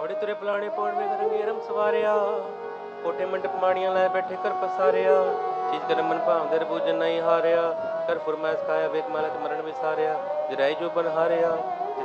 घोड़े तुरे पलाणे पौड़ में रंगे रम सवारिया कोठे मंडप माड़ियां लाए बैठे कर पसारिया चीज कर मन भाव दर पूजन नहीं हारिया कर फुरमाइश खाया वेद मालक मरण विसारिया जराई जो बन हारिया